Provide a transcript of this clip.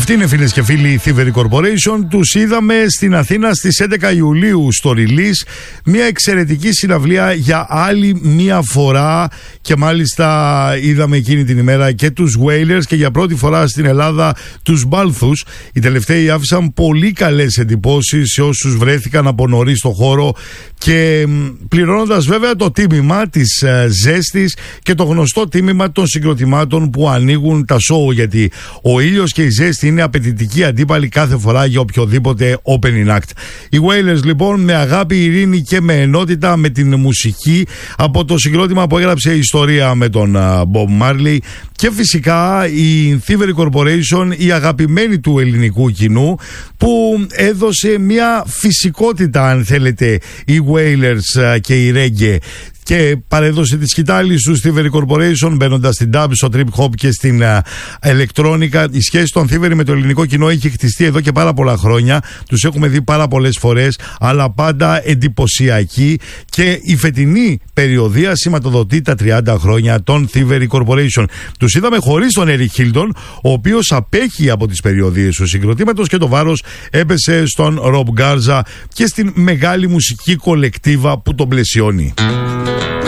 Αυτή είναι, φίλες και φίλοι, η Thievery Corporation. Τους είδαμε στην Αθήνα στις 11 Ιουλίου στο Release. Μια εξαιρετική συναυλία για άλλη μια φορά. Και μάλιστα είδαμε εκείνη την ημέρα και τους Wailers και για πρώτη φορά στην Ελλάδα τους Balthus. Οι τελευταίοι άφησαν πολύ καλές εντυπώσεις σε όσους βρέθηκαν από νωρίς στο χώρο και πληρώνοντας βέβαια το τίμημα της ζέστης και το γνωστό τίμημα των συγκροτημάτων που ανοίγουν τα σόου, γιατί ο ήλιος και η ζέστη είναι απαιτητικοί αντίπαλοι κάθε φορά για οποιοδήποτε opening act. Οι Wailers λοιπόν, με αγάπη, ειρήνη και με ενότητα με την μουσική, από το συγκρότημα που έγραψε ιστορία με τον Bob Marley, και φυσικά η Thievery Corporation, η αγαπημένη του ελληνικού κοινού, που έδωσε μια φυσικότητα, αν θέλετε, οι Wailers και η Reggae, και παρέδωσε τη σκητάλη στους Thievery Corporation, μπαίνοντας στην dub, στο trip hop και στην ηλεκτρόνικα. Η σχέση των Thievery με το ελληνικό κοινό έχει χτιστεί εδώ και πάρα πολλά χρόνια. Τους έχουμε δει πάρα πολλές φορές, αλλά πάντα εντυπωσιακή, και η φετινή περιοδεία σηματοδοτεί τα 30 χρόνια των Thievery Corporation. Τους είδαμε χωρίς τον Eric Hilton, ο οποίος απέχει από τις περιοδίες του συγκροτήματος, και το βάρος έπεσε στον Rob Garza και στην μεγάλη μουσική κολεκτίβα που τον πλαισιώνει.